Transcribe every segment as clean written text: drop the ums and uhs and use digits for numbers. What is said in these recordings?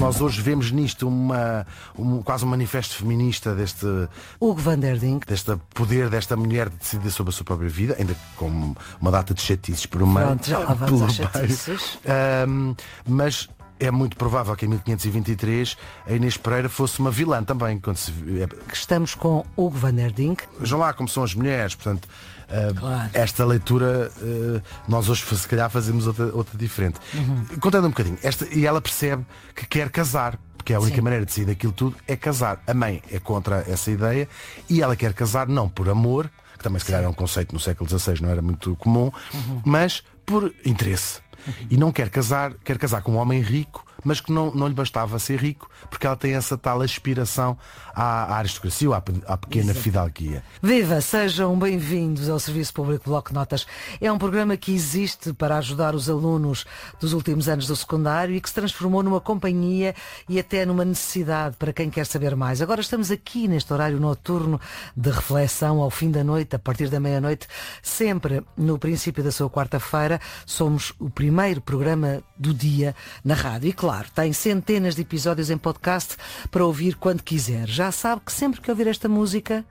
nós hoje vemos nisto quase um manifesto feminista deste Hugo van der Dink, deste poder desta mulher de decidir sobre a sua própria vida, ainda com uma data de chatices por meio. Pronto, já lá vamos às chatices. Mas é muito provável que em 1523 a Inês Pereira fosse uma vilã também. Estamos com Hugo van der Dink. Vejam lá como são as mulheres, portanto, Claro. esta leitura nós hoje se calhar fazemos outra diferente. Contando um bocadinho, e ela percebe que quer casar, porque a única maneira de sair daquilo tudo é casar. A mãe é contra essa ideia e ela quer casar não por amor, que também se calhar é um conceito no século XVI, não era muito comum, mas por interesse. E não quer casar com um homem rico, mas que não lhe bastava ser rico, porque ela tem essa tal aspiração à aristocracia, ou à pequena fidalguia. Viva, sejam bem-vindos ao Serviço Público Bloco de Notas. É um programa que existe para ajudar os alunos dos últimos anos do secundário e que se transformou numa companhia e até numa necessidade para quem quer saber mais. Agora estamos aqui neste horário noturno de reflexão ao fim da noite, a partir da meia-noite, sempre no princípio da sua quarta-feira. Somos o primeiro programa do dia na rádio e, claro, tem centenas de episódios em podcast para ouvir quando quiser. Já sabe que sempre que ouvir esta música...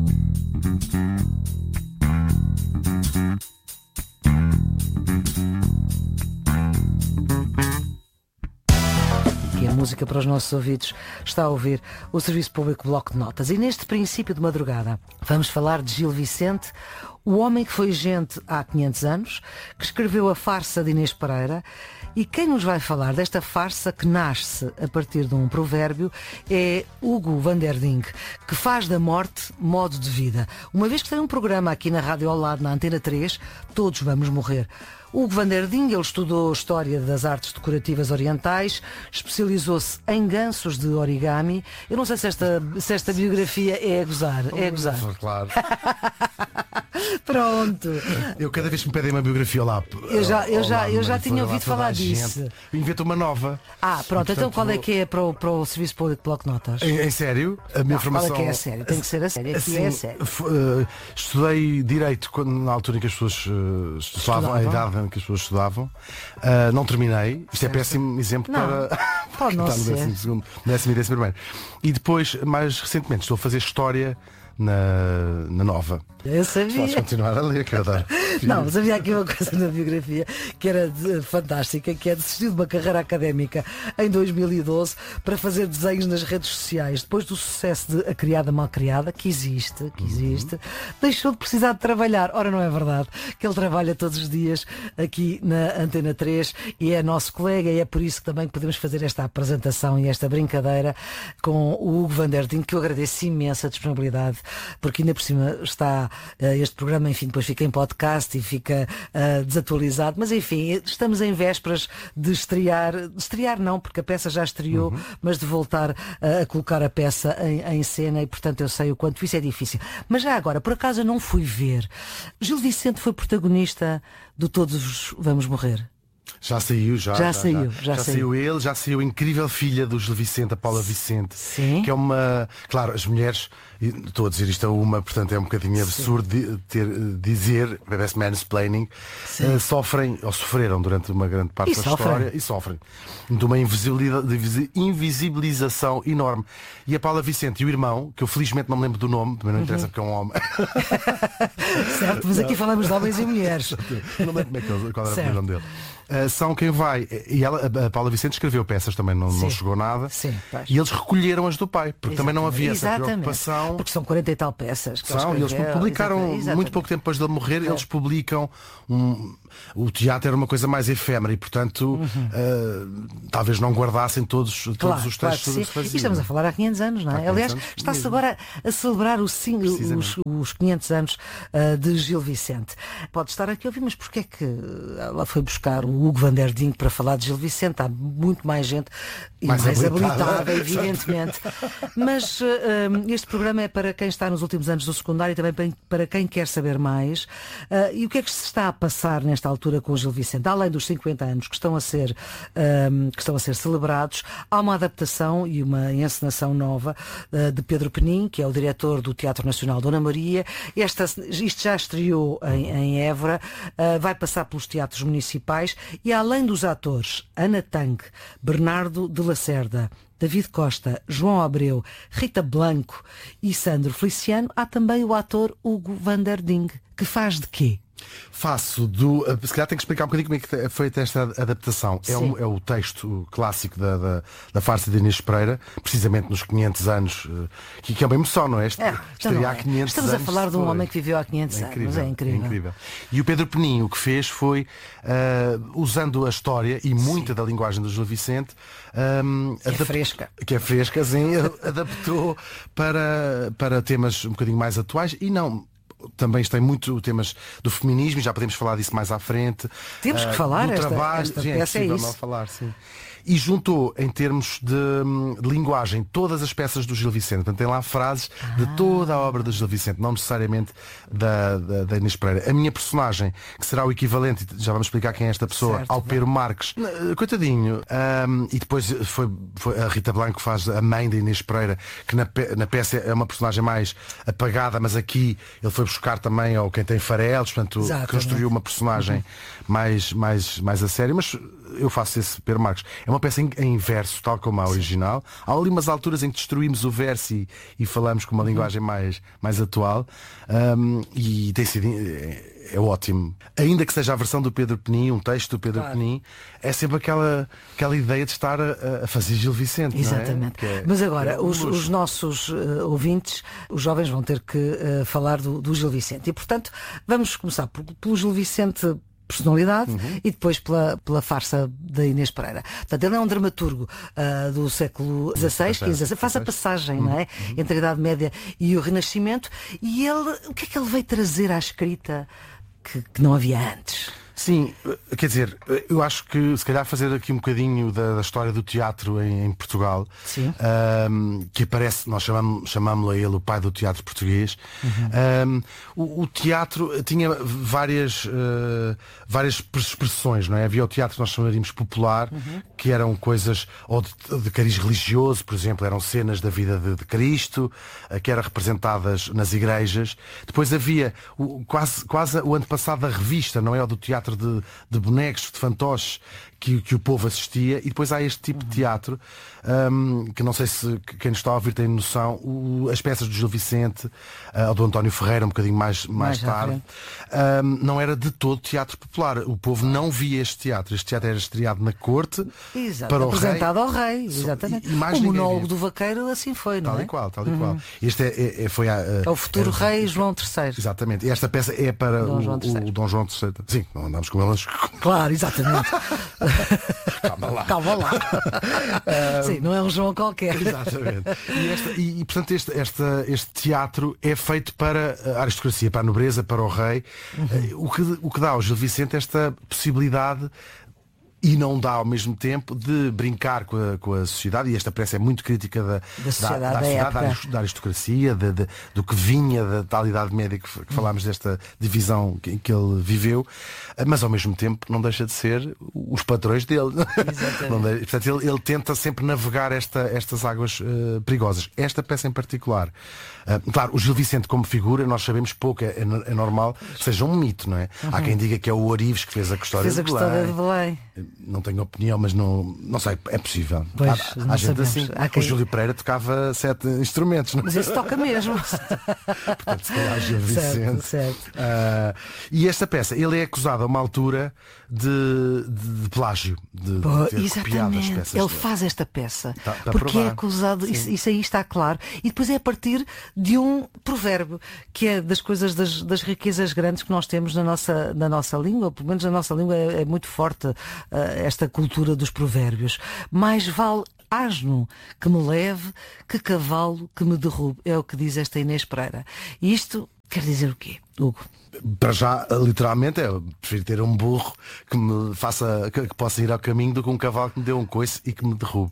que a música para os nossos ouvidos está a ouvir o Serviço Público Bloco de Notas. E neste princípio de madrugada vamos falar de Gil Vicente, o homem que foi gente há 500 anos, que escreveu a farsa de Inês Pereira. E quem nos vai falar desta farsa que nasce a partir de um provérbio é Hugo van der Dink, que faz da morte modo de vida. Uma vez que tem um programa aqui na Rádio ao Lado, na Antena 3, Todos Vamos Morrer. Hugo van der Dink, ele estudou História das Artes Decorativas Orientais, especializou-se em gansos de origami. Eu não sei se esta biografia é a gozar. É a gozar. Claro. Pronto. Eu cada vez que me pedem uma biografia lá. Eu já tinha ouvido falar disso. Invento uma nova. Pronto, então qual é que é para o Serviço Público Bloco de Notas? Em sério? A minha formação. Qual é que é a sério? Tem que ser a sério. Aqui é a sério. Estudei Direito na altura em que as pessoas estudavam, a idade em que as pessoas estudavam. Não terminei. Isto é péssimo exemplo para pode não ser. No 10º e 11º. E depois, mais recentemente, estou a fazer História na Nova. Eu sabia. Podes continuar a ler, que eu adoro. Não, mas havia aqui uma coisa na biografia que era fantástica, que é desistir de uma carreira académica em 2012 para fazer desenhos nas redes sociais. Depois do sucesso de A Criada Mal Criada, que existe, deixou de precisar de trabalhar. Ora, não é verdade que ele trabalha todos os dias aqui na Antena 3 e é nosso colega, e é por isso que também podemos fazer esta apresentação e esta brincadeira com o Hugo van der Dink, que eu agradeço imenso a disponibilidade, porque ainda por cima está este programa, enfim, depois fica em podcast e fica desatualizado, mas enfim, estamos em vésperas de estrear não, porque a peça já estreou, mas de voltar a colocar a peça em cena, e portanto eu sei o quanto isso é difícil. Mas já agora, por acaso eu não fui ver, Gil Vicente foi protagonista do Todos Vamos Morrer? Já saiu. Já saiu ele, já saiu a incrível filha do Gil Vicente, a Paula Vicente. Sim. Que é uma... Claro, as mulheres, estou a dizer isto a uma, portanto é um bocadinho absurdo dizer, parece mansplaining, sofrem, ou sofreram durante uma grande parte da história, e sofrem de uma invisibilização enorme. E a Paula Vicente e o irmão, que eu felizmente não me lembro do nome, também não interessa porque é um homem. Certo, mas aqui falamos de homens e mulheres. Não lembro qual era o nome dele. São quem vai. E a Paula Vicente escreveu peças também, não chegou nada. Sim, e eles recolheram as do pai, porque também não havia essa preocupação. Porque são 40 e tal peças. E eles publicaram, muito pouco tempo depois dele morrer, eles publicam. O teatro era uma coisa mais efêmera e, portanto, talvez não guardassem todos os textos que se faziam. E estamos a falar há 500 anos, não é? Aliás, está-se agora a celebrar os 500 anos de Gil Vicente. Pode estar aqui a ouvir, mas porquê é que ela foi buscar o Hugo van der Dink para falar de Gil Vicente? Há muito mais gente e mais habilitada, evidentemente. Mas este programa é para quem está nos últimos anos do secundário e também para quem quer saber mais. E o que é que se está a passar nesta altura com o Gil Vicente? Além dos 50 anos que estão a ser celebrados, há uma adaptação e uma encenação nova de Pedro Penin, que é o diretor do Teatro Nacional Dona Maria. Isto já estreou em Évora, vai passar pelos teatros municipais E além dos atores Ana Tang, Bernardo de Lacerda, David Costa, João Abreu, Rita Blanco e Sandro Feliciano, há também o ator Hugo van der Ding, que faz de quê? Faço do. Se calhar tenho que explicar um bocadinho como é que é feita esta adaptação. É o texto clássico da farsa de Inês Pereira, precisamente nos 500 anos, que é uma emoção, não é? Há 500 Estamos a falar de um homem que viveu há 500 anos. É incrível. E o Pedro Peninho o que fez foi, usando a história e muita da linguagem do Gil Vicente, que é fresca, sim, adaptou para temas um bocadinho mais atuais e não. Também tem muito temas do feminismo, já podemos falar disso mais à frente. Temos que falar, do trabalho, esta peça é isso. Não falar, sim. E juntou, em termos de linguagem, todas as peças do Gil Vicente. Portanto, tem lá frases de toda a obra do Gil Vicente, não necessariamente da Inês Pereira. A minha personagem, que será o equivalente, já vamos explicar quem é esta pessoa, ao Pero Marques, coitadinho. E depois foi a Rita Blanco, faz a mãe da Inês Pereira, que na peça é uma personagem mais apagada, mas aqui ele foi buscar também ao Quem Tem Farelos, portanto, construiu uma personagem mais a sério, mas eu faço esse Pero Marques. É uma peça em verso, tal como a original. Há ali umas alturas em que destruímos o verso e falamos com uma linguagem mais atual. E tem sido é ótimo. Ainda que seja a versão do Pedro Penin, um texto do Pedro Penin, é sempre aquela ideia de estar a fazer Gil Vicente. Exatamente. Não é? Mas agora, os nossos ouvintes, os jovens, vão ter que falar do Gil Vicente. E, portanto, vamos começar pelo Gil Vicente personalidade e depois pela farsa da Inês Pereira. Portanto, ele é um dramaturgo do século XVI, XV, faz a passagem, não é? Entre a Idade Média e o Renascimento. E ele, o que é que ele veio trazer à escrita que não havia antes? Sim, quer dizer, eu acho que se calhar fazer aqui um bocadinho da história do teatro em Portugal, que aparece, nós chamámos-lo a ele o pai do teatro português. O teatro tinha várias expressões, não é? Havia o teatro que nós chamaríamos popular, que eram coisas ou de cariz religioso, por exemplo, eram cenas da vida de Cristo, que eram representadas nas igrejas. Depois havia quase o antepassado da revista, não é? O do teatro de bonecos, de fantoches que o povo assistia. E depois há este tipo de teatro que não sei se quem nos está a ouvir tem noção, as peças do Gil Vicente ou do António Ferreira um bocadinho mais tarde, não era de todo teatro popular. O povo não via este teatro era estreado na corte. Exato, para apresentado ao rei, exatamente. O monólogo do vaqueiro assim foi, não é? Tal e qual. Este foi é o futuro rei João III. Exatamente. E esta peça é para o Dom João III. Sim, não andamos com elas. Claro, exatamente. Calma lá. Sim, não é um João qualquer. Exatamente. E portanto este teatro é feito para a aristocracia, para a nobreza, para o rei, o que dá ao Gil Vicente esta possibilidade e não dá ao mesmo tempo de brincar com a sociedade, e esta peça é muito crítica da aristocracia, do que vinha da tal Idade Média que falámos, desta divisão que ele viveu, mas ao mesmo tempo não deixa de ser os patrões dele. Portanto, ele tenta sempre navegar estas águas perigosas. Esta peça em particular, claro, o Gil Vicente como figura, nós sabemos pouco, é normal que seja um mito, não é? Há quem diga que é o Orives que fez a Custódia de Belém. Não tenho opinião, mas não sei, é possível. Há gente assim. O Júlio Pereira tocava 7 instrumentos. Mas esse toca mesmo. Portanto, se calhar Gil Vicente. Certo. E esta peça, ele é acusado a uma altura de plágio, de ter copiado as peças. Ele faz esta peça porque é acusado, isso aí está claro. E depois é a partir de um provérbio, que é das coisas, das riquezas grandes que nós temos na nossa língua. Pelo menos na nossa língua é muito forte esta cultura dos provérbios. Mais vale asno que me leve que cavalo que me derrube. É o que diz esta Inês Pereira. E isto quer dizer o quê, Hugo? Para já, literalmente, eu prefiro ter um burro que me faça, que possa ir ao caminho, do que um cavalo que me dê um coice e que me derrube.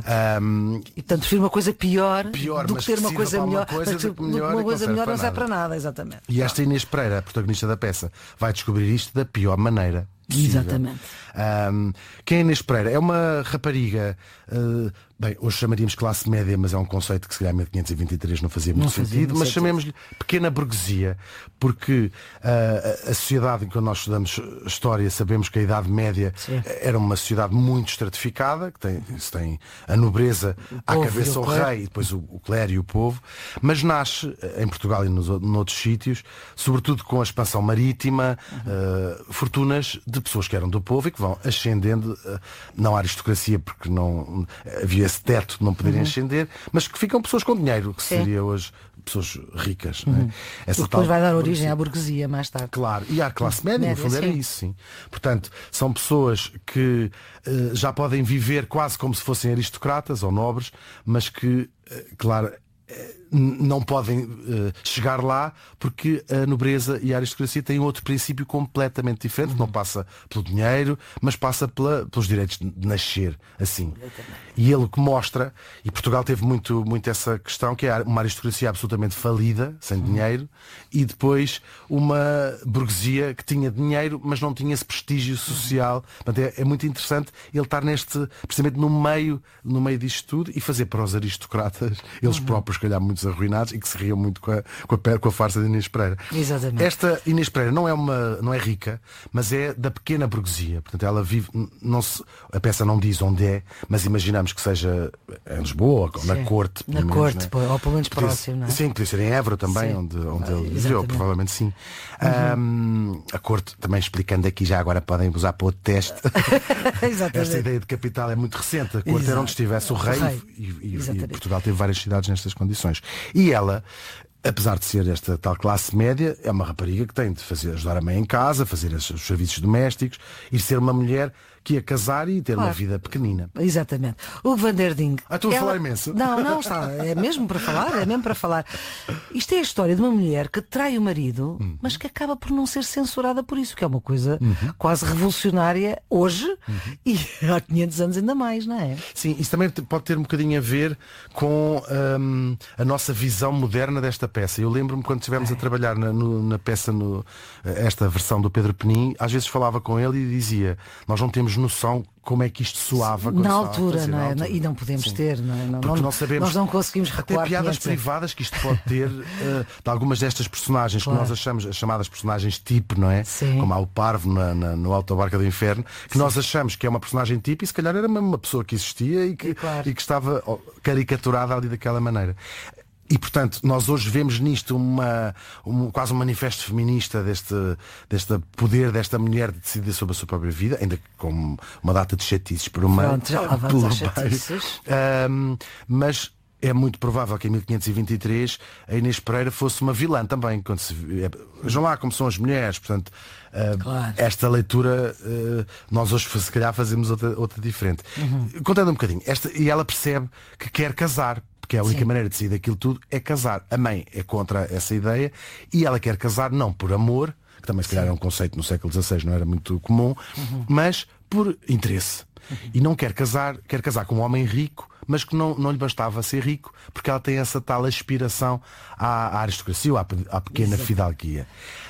E portanto, prefiro uma coisa pior do que ter uma coisa melhor. Uma coisa melhor não serve para nada, exatamente. E esta Inês Pereira, a protagonista da peça, vai descobrir isto da pior maneira. possível. Exatamente. Quem é Inês Pereira? É uma rapariga, bem, hoje chamaríamos classe média, mas é um conceito que se calhar em 1523 não fazia muito sentido, mas chamemos-lhe pequena burguesia, porque a sociedade em que nós estudamos história, sabemos que a Idade Média era uma sociedade muito estratificada, que tem a nobreza à cabeça o rei, e depois o clero e o povo, mas nasce em Portugal e noutros sítios, sobretudo com a expansão marítima, fortunas de pessoas que eram do povo e que vão ascendendo, não a aristocracia, porque não havia esse teto de não poderem ascender, mas que ficam pessoas com dinheiro, que seria hoje pessoas ricas. Não é? Essa depois vai dar origem à burguesia mais tarde. Claro, e à classe média, no fundo era isso, sim. Portanto, são pessoas que já podem viver quase como se fossem aristocratas ou nobres, mas que, claro, não podem chegar lá porque a nobreza e a aristocracia têm outro princípio completamente diferente, não passa pelo dinheiro, mas passa pelos direitos de nascer, assim. E ele que mostra, e Portugal teve muito essa questão, que é uma aristocracia absolutamente falida, sem dinheiro, e depois uma burguesia que tinha dinheiro, mas não tinha esse prestígio social. Portanto, é muito interessante ele estar precisamente no meio disto tudo e fazer para os aristocratas, eles próprios, se calhar, muitos arruinados, e que se riam muito com a farsa de Inês Pereira. Exatamente. Esta Inês Pereira não é rica, mas é da pequena burguesia. Portanto, ela vive, a peça não diz onde é, mas imaginamos que seja em Lisboa, ou na corte. Na corte, ou pelo menos próximo, não é? Sim, podia ser em Évora também, onde ele viveu, provavelmente sim. A corte, também explicando aqui, já agora podem usar para outro teste. Esta ideia de capital é muito recente. A corte era onde estivesse o rei, e Portugal teve várias cidades nestas condições. E ela, apesar de ser esta tal classe média, é uma rapariga que tem de ajudar a mãe em casa, fazer os serviços domésticos e ser uma mulher que ia casar e ter uma vida pequenina. Exatamente. Hugo van der Ding. Estou a falar imenso. Não, está. É mesmo para falar. Isto é a história de uma mulher que trai o marido, mas que acaba por não ser censurada por isso, que é uma coisa quase revolucionária hoje e há 500 anos ainda mais, não é? Sim, isso também pode ter um bocadinho a ver com a nossa visão moderna desta peça. Eu lembro-me quando estivemos a trabalhar na peça, esta versão do Pedro Penin, às vezes falava com ele e dizia: nós não temos noção como é que isto soava na altura, não é? E não podemos ter, não é? Porque não sabemos, nós não conseguimos recuar. Até piadas privadas que isto pode ter de algumas destas personagens que nós achamos as chamadas personagens tipo, não é? Sim. Como há o Parvo no Alto da Barca do Inferno, que nós achamos que é uma personagem tipo e se calhar era mesmo uma pessoa que existia e que estava caricaturada ali daquela maneira. E, portanto, nós hoje vemos nisto quase um manifesto feminista deste poder desta mulher de decidir sobre a sua própria vida, ainda com uma data de chatices por uma. Pronto, já lá vamos às chatices. Mas é muito provável que em 1523 a Inês Pereira fosse uma vilã também. Vejam lá como são as mulheres, portanto, esta leitura nós hoje se calhar fazemos outra diferente. Contando um bocadinho, e ela percebe que quer casar, porque a única maneira de sair daquilo tudo é casar. A mãe é contra essa ideia e ela quer casar não por amor, que também se calhar é um conceito no século XVI, não era muito comum, mas por interesse. E não quer casar com um homem rico, mas que não lhe bastava ser rico, porque ela tem essa tal aspiração à aristocracia, ou à pequena fidalguia.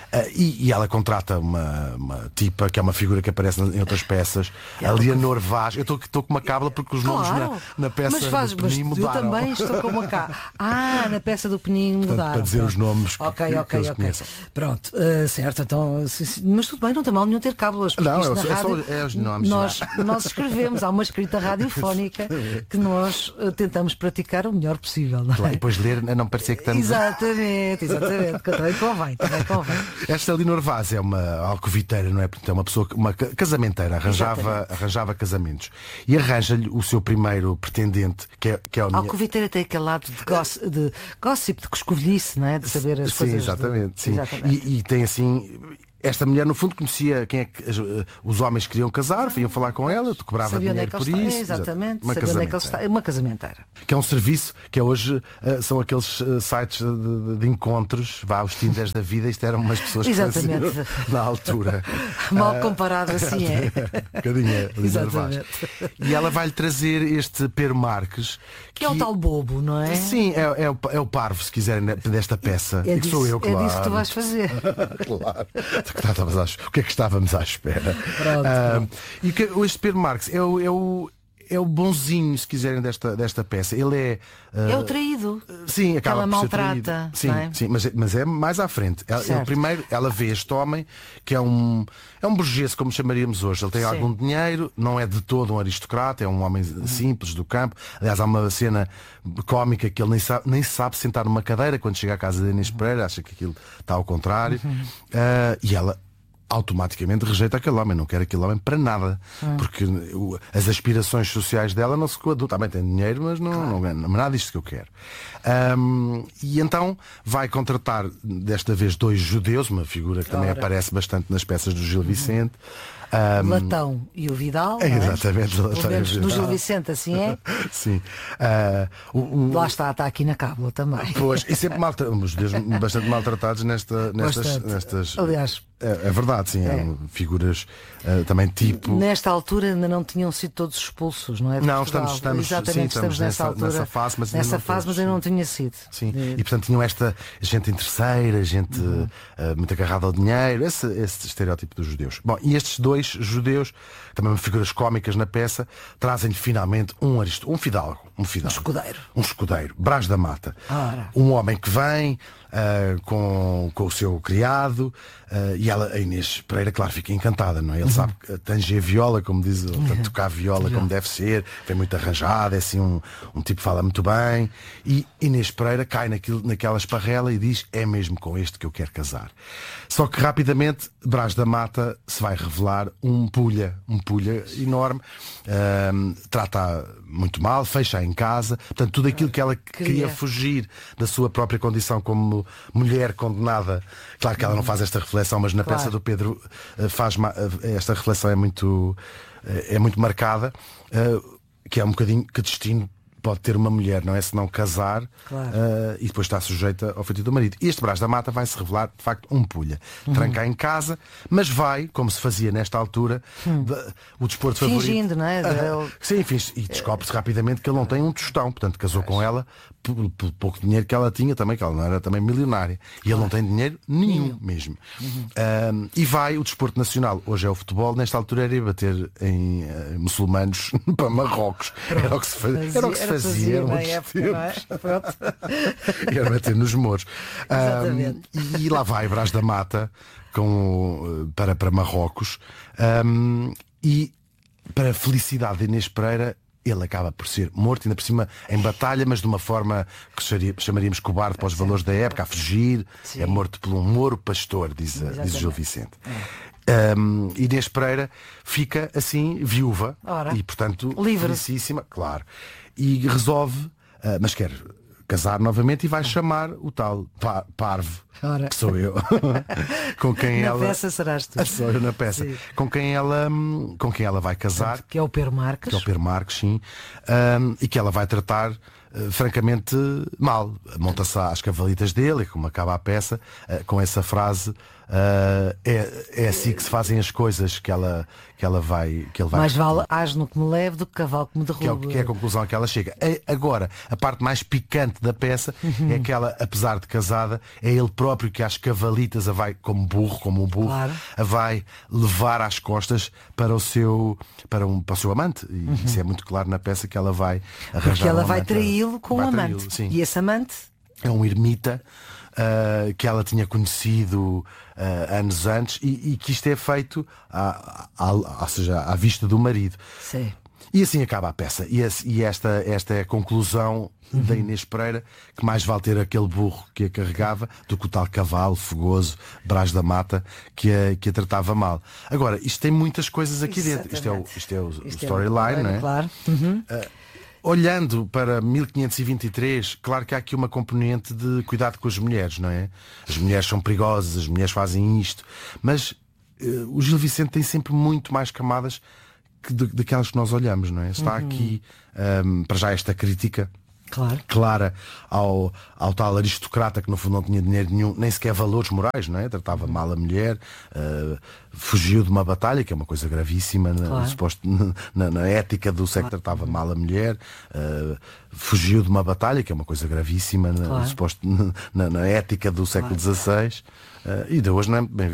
E ela contrata uma tipa, que é uma figura que aparece em outras peças, a Leonor Vaz. Eu estou com uma cábula porque os nomes na peça do Penin mudaram. Eu também estou com uma cábula. Na peça do Penin mudaram. Para dizer os nomes que eles conhecem. Pronto, certo, então, mas tudo bem, não tem mal nenhum ter cábulas. Não, é os nomes. Nós escrevemos, há uma escrita radiofónica que nós tentamos praticar o melhor possível. Não é? Claro, e depois ler a não parecer que estamos. Exatamente. Também convém. Esta Leonor Vaz é uma alcoviteira, não é? Portanto, é uma pessoa, uma casamenteira, arranjava casamentos. E arranja-lhe o seu primeiro pretendente, que é o alcoviteira tem aquele lado de gossip, de coscovilhice, não é? De saber as coisas. Exatamente. E tem assim. Esta mulher, no fundo, conhecia quem é que os homens queriam casar, iam falar com ela, tu cobrava dinheiro por isso. Exatamente, sabia onde é que ele está. Uma casamenteira. Que é um serviço que hoje são aqueles sites de encontros, os Tinders da vida, isto eram umas pessoas que faziam na altura. Mal comparado assim é. Um bocadinho. Exatamente. E ela vai-lhe trazer este Pedro Marques. Que é o tal bobo, não é? Sim, é o parvo, se quiserem, desta peça. É disso, sou eu, claro. É disso que tu vais fazer. Claro. o que é que estávamos à espera? E este Pedro Marques é o bonzinho, se quiserem, desta peça. Ele é o traído. Sim, acaba ela por ser maltrata. traído. Sim, não é? sim, mas é mais à frente. Primeiro, ela vê este homem que é um burguês, como chamaríamos hoje. Ele tem algum dinheiro, não é de todo um aristocrata, é um homem simples do campo. Aliás, há uma cena cómica que ele nem sabe sentar numa cadeira quando chega à casa de Inês Pereira, acha que aquilo está ao contrário. E ela automaticamente rejeita aquele homem, não quer aquele homem para nada, porque as aspirações sociais dela não se coadunam. Também tem dinheiro, mas não é nada disto que eu quero. E então vai contratar desta vez 2 judeus, uma figura que também aparece bastante nas peças do Gil Vicente. Latão e o Vidal, não é? Exatamente, Latão e o Vidal. No Gil Vicente, assim é? Sim. Lá está aqui na cábula também. Pois, e sempre os judeus bastante maltratados nestas. Aliás, é verdade, sim. Figuras também tipo. Nesta altura ainda não tinham sido todos expulsos, não é? Não, estamos nessa altura, nessa fase, mas ainda não tinha sido. Sim. E portanto tinham esta gente interesseira, gente muito agarrada ao dinheiro, esse estereótipo dos judeus. Bom, e estes 2 judeus, também figuras cómicas na peça, trazem-lhe finalmente um fidalgo. Um escudeiro, Brás da Mata. Um homem que vem com o seu criado, e ela, a Inês Pereira, claro, fica encantada, não é? Ele sabe que tange a viola, como diz, tocar a viola como deve ser, vem muito arranjado, é assim um tipo que fala muito bem, e Inês Pereira cai naquela esparrela e diz: é mesmo com este que eu quero casar. Só que rapidamente Brás da Mata se vai revelar um pulha enorme, trata muito mal, fecha em casa, portanto tudo aquilo que ela queria fugir da sua própria condição como mulher condenada. Claro que ela não faz esta reflexão, mas na peça do Pedro esta reflexão é muito marcada, que é um bocadinho que destino pode ter uma mulher, não é? Se não casar, e depois está sujeita ao feitiço do marido. E este Brás da Mata vai se revelar de facto um pulha. Tranca em casa, mas vai, como se fazia nesta altura, o desporto favorito. Fingindo, não é? Sim, e descobre-se rapidamente que ele não tem um tostão. Portanto, casou com ela pelo pouco dinheiro que ela tinha também, que ela não era também milionária. E ele não tem dinheiro nenhum mesmo. E vai, o desporto nacional, hoje é o futebol, nesta altura era ir bater em muçulmanos para Marrocos. Era o que se fazia, eram outros tempos. Era bater nos mouros. E lá vai Brás da Mata para Marrocos, e para a felicidade de Inês Pereira, ele acaba por ser morto, ainda por cima em batalha, mas de uma forma que chamaríamos cobarde para os valores da época, a fugir. É morto por um Mouro pastor, diz o Gil Vicente. Inês Pereira fica assim viúva e portanto felicíssima, claro, e resolve, mas quer casar novamente, e vai chamar o tal Parvo, que sou eu, com quem na peça serás tu. Sou eu na peça. Com quem ela vai casar, que é o Pedro Marques, sim, e que ela vai tratar francamente mal. Monta-se às cavalitas dele, e como acaba a peça, com essa frase: é assim que se fazem as coisas, que ele vai. Mais vale asno que me leve do que cavalo que me derrube. Que é a conclusão a que ela chega. Agora, a parte mais picante da peça é que ela, apesar de casada, é ele próprio que às cavalitas a vai, como um burro, a vai levar às costas para o seu amante. E isso é muito claro na peça, que ela vai arranjar. Porque ela vai traí-lo com um amante. E esse amante é um ermita que ela tinha conhecido anos antes, e que isto é feito ou seja, à vista do marido. Sim. E assim acaba a peça. E esta é a conclusão da Inês Pereira, que mais vale ter aquele burro que a carregava do que o tal cavalo fogoso, Brás da Mata, que a tratava mal. Agora, isto tem muitas coisas aqui dentro. Isto é o storyline, não é? Claro. Olhando para 1523, claro que há aqui uma componente de cuidado com as mulheres, não é? As mulheres são perigosas, as mulheres fazem isto, mas o Gil Vicente tem sempre muito mais camadas daquelas que nós olhamos, não é? Está aqui para já esta crítica clara ao tal aristocrata, que no fundo não tinha dinheiro nenhum, nem sequer valores morais, não é? Tratava mal a mulher, fugiu de uma batalha, que é uma coisa gravíssima na ética do século, tratava mal a mulher, fugiu de uma batalha, que é uma coisa gravíssima na ética do século XVI, e de hoje não é bem